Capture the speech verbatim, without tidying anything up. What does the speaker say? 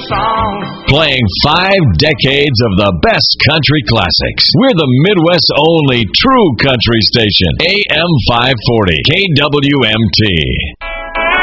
song. Playing five decades of the best country classics. We're the Midwest's only true country station. A M five forty, K W M T.